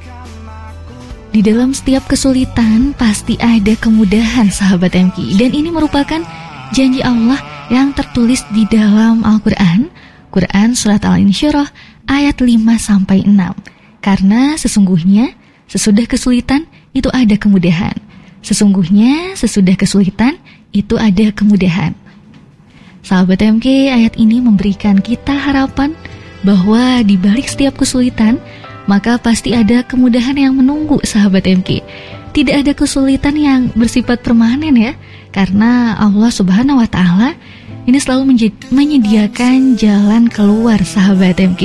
Di dalam setiap kesulitan pasti ada kemudahan, sahabat MK. Dan ini merupakan janji Allah yang tertulis di dalam Al-Quran, Quran Surat Al-Insyirah ayat 5-6. Karena sesungguhnya sesudah kesulitan itu ada kemudahan. Sesungguhnya sesudah kesulitan itu ada kemudahan. Sahabat MK, ayat ini memberikan kita harapan bahwa di balik setiap kesulitan maka pasti ada kemudahan yang menunggu, sahabat MK. Tidak ada kesulitan yang bersifat permanen ya, karena Allah Subhanahu wa Ta'ala ini selalu menyediakan jalan keluar, sahabat MK.